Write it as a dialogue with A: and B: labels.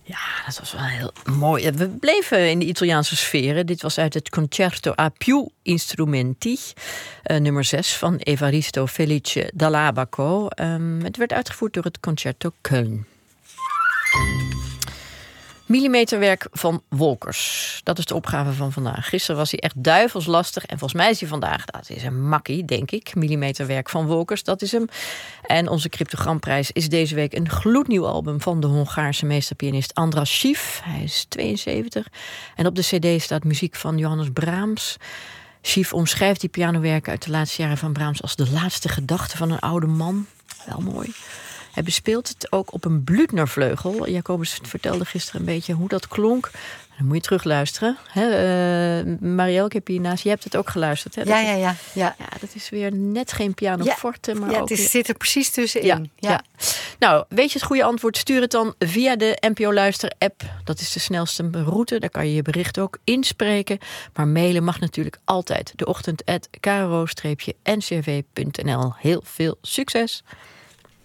A: Ja, dat was wel heel mooi. We bleven in de Italiaanse sferen. Dit was uit het Concerto a più Instrumenti, nummer 6 van Evaristo Felice Dall'Abaco. Het werd uitgevoerd door het Concerto Köln. Millimeterwerk van Wolkers. Dat is de opgave van vandaag. Gisteren was hij echt duivelslastig. En volgens mij is hij vandaag, dat is een makkie, denk ik. Millimeterwerk van Wolkers, dat is hem. En onze Cryptogramprijs is deze week een gloednieuw album van de Hongaarse meesterpianist Andras Schief. Hij is 72. En op de cd staat muziek van Johannes Brahms. Schief omschrijft die pianowerken uit de laatste jaren van Brahms als de laatste gedachte van een oude man. Wel mooi. Hij bespeelt het ook op een Blüthnervleugel. Jacobus vertelde gisteren een beetje hoe dat klonk. Dan moet je terugluisteren. Marielle, ik heb hier naast. Je hebt het ook geluisterd. Hè?
B: Ja,
A: dat is weer net geen pianoforte. Maar
B: ja,
A: ook
B: het zit er precies tussenin.
A: Ja. Nou, weet je het goede antwoord? Stuur het dan via de NPO Luister app. Dat is de snelste route. Daar kan je je bericht ook inspreken. Maar mailen mag natuurlijk altijd. deochtend@kro-ncrv.nl. Heel veel succes!